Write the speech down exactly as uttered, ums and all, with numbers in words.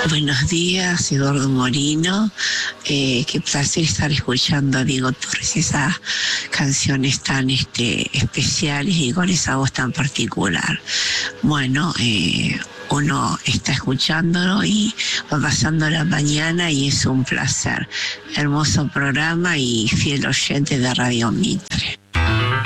Buenos días, Eduardo Morino. Eh, qué placer estar escuchando a Diego Torres, esas canciones tan este, especiales y con esa voz tan particular. Bueno, eh, uno está escuchándolo y va pasando la mañana y es un placer. Hermoso programa y fiel oyente de Radio Mitre.